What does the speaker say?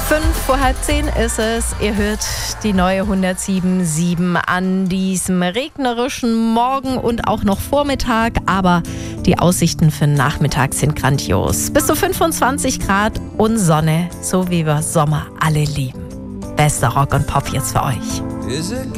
5:30 ist es. Ihr hört die neue 107.7 an diesem regnerischen Morgen und auch noch Vormittag. Aber die Aussichten für den Nachmittag sind grandios. Bis zu 25 Grad und Sonne, so wie wir Sommer alle lieben. Bester Rock und Pop jetzt für euch.